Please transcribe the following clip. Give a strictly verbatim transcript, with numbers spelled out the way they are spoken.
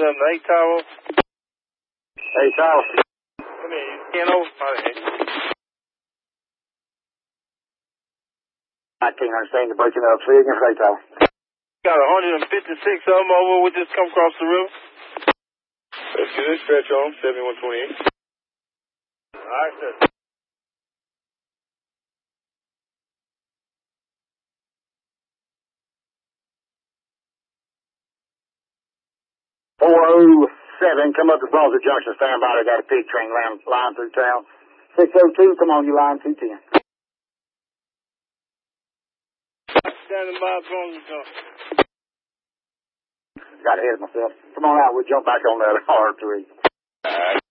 seven eight Tower. Hey, Tower. Come here, you can't over my head. I can't understand you breaking up. Say again for eight Tower. Got one fifty-six of them over. We just come across the river. That's good. Stretch on. seventy-one twenty-eight. All right, sir. four oh seven, come up to Bronzer Junction, stand by. They got a pig train line, line through town. six oh two, come on, you line two ten. Standing by Bronzer Junction. Got ahead of myself. Come on out, we'll jump back on that R three. All right.